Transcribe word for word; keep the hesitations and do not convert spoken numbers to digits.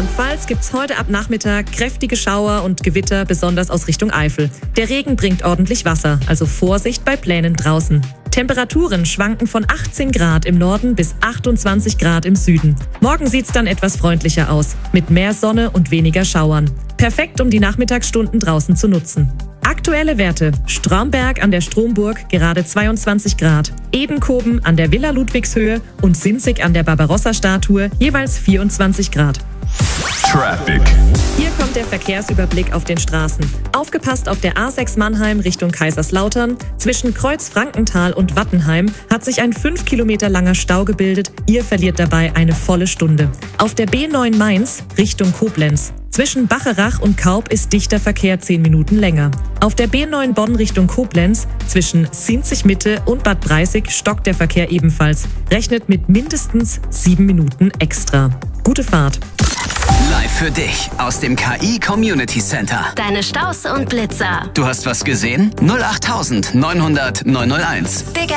Rheinland-Pfalz gibt's heute ab Nachmittag kräftige Schauer und Gewitter, besonders aus Richtung Eifel. Der Regen bringt ordentlich Wasser, also Vorsicht bei Plänen draußen. Temperaturen schwanken von achtzehn Grad im Norden bis achtundzwanzig Grad im Süden. Morgen sieht's dann etwas freundlicher aus, mit mehr Sonne und weniger Schauern. Perfekt, um die Nachmittagsstunden draußen zu nutzen. Aktuelle Werte: Stromberg an der Stromburg gerade zweiundzwanzig Grad, Edenkoben an der Villa Ludwigshöhe und Sinzig an der Barbarossa-Statue jeweils vierundzwanzig Grad. Traffic. Hier kommt der Verkehrsüberblick auf den Straßen. Aufgepasst auf der A sechs Mannheim Richtung Kaiserslautern. Zwischen Kreuz-Frankenthal und Wattenheim hat sich ein fünf Kilometer langer Stau gebildet. Ihr verliert dabei eine volle Stunde. Auf der B neun Mainz Richtung Koblenz. Zwischen Bacherach und Kaub ist dichter Verkehr zehn Minuten länger. Auf der B neun Bonn Richtung Koblenz zwischen Sinzig Mitte und Bad Breisig stockt der Verkehr ebenfalls. Rechnet mit mindestens sieben Minuten extra. Gute Fahrt. Live für dich aus dem K I Community Center. Deine Staus und Blitzer. Du hast was gesehen? null acht neunhundert neunhunderteins.